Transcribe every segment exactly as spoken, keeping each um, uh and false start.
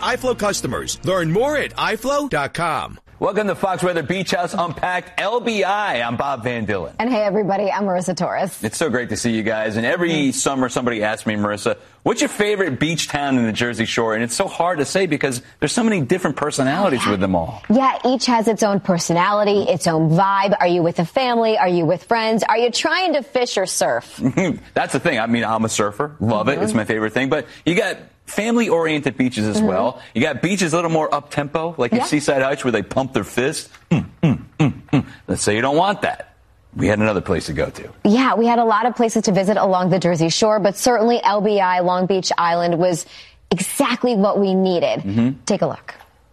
iFlow customers. Learn more at i flow dot com. Welcome to Fox Weather Beach House Unpacked L B I. I'm Bob Van Dillen. And hey, everybody, I'm Marissa Torres. It's so great to see you guys. And every mm-hmm. summer, somebody asks me, Marissa, what's your favorite beach town in the Jersey Shore? And it's so hard to say because there's so many different personalities yeah. with them all. Yeah, each has its own personality, its own vibe. Are you with a family? Are you with friends? Are you trying to fish or surf? That's the thing. I mean, I'm a surfer. Love mm-hmm. it. It's my favorite thing. But you got family-oriented beaches as mm-hmm. well. You got beaches a little more up-tempo, like yeah. your Seaside Heights, where they pump their fists. Mm, mm, mm, mm. Let's say you don't want that. We had another place to go to. Yeah, we had a lot of places to visit along the Jersey Shore, but certainly L B I, Long Beach Island, was exactly what we needed. Mm-hmm. Take a look.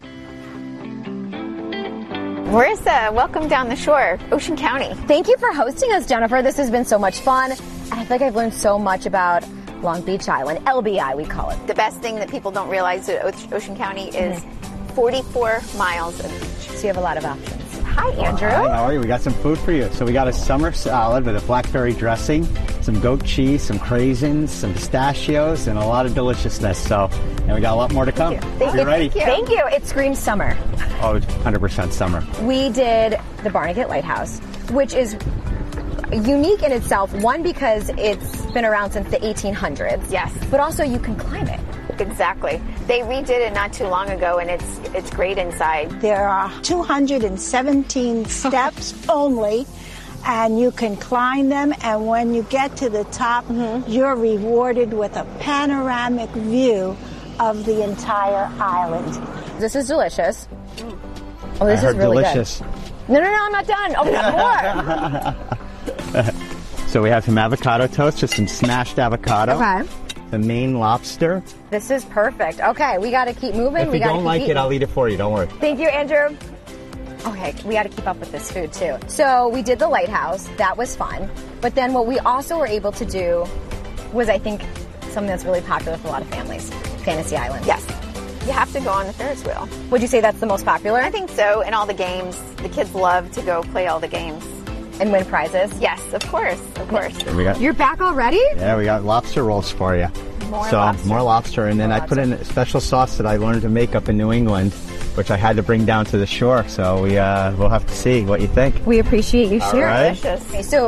Marissa, welcome down the shore, Ocean County. Thank you for hosting us, Jennifer. This has been so much fun. And I feel like I've learned so much about Long Beach Island, L B I we call it. The best thing that people don't realize about Ocean County is mm-hmm. forty-four miles of beach. So you have a lot of options. Hi, Andrew. Hi, how are you? We got some food for you. So we got a summer salad with a blackberry dressing, some goat cheese, some craisins, some pistachios, and a lot of deliciousness. So, and we got a lot more to come. Thank you. Thank you you. ready? Thank you. Thank you. It screams summer. Oh, it's one hundred percent summer. We did the Barnegat Lighthouse, which is unique in itself. One, because it's been around since the eighteen hundreds. Yes. But also you can climb it. Exactly. They redid it not too long ago, and it's it's great inside. There are two hundred seventeen steps only, and you can climb them, and when you get to the top, mm-hmm. you're rewarded with a panoramic view of the entire island. This is delicious. Oh, this I heard is really delicious. good. No, no, no, I'm not done. Oh, we got more. So we have some avocado toast, just some smashed avocado. Okay. The Maine lobster. This is perfect. Okay, we got to keep moving. If we you gotta don't keep like eating. it, I'll eat it for you. Don't worry. Thank you, Andrew. Okay, we got to keep up with this food, too. So we did the lighthouse. That was fun. But then what we also were able to do was, I think, something that's really popular for a lot of families, Fantasy Island. Yes. You have to go on the Ferris wheel. Would you say that's the most popular? I think so. And all the games. The kids love to go play all the games. And win prizes? Yes, of course. Of course. We got, You're back already? Yeah, we got lobster rolls for you. More so, lobster. more lobster. And then more I lobster. put in a special sauce that I learned to make up in New England, which I had to bring down to the shore. So we, uh, we'll have to see what you think. We appreciate you sharing. All right. Delicious. Okay, so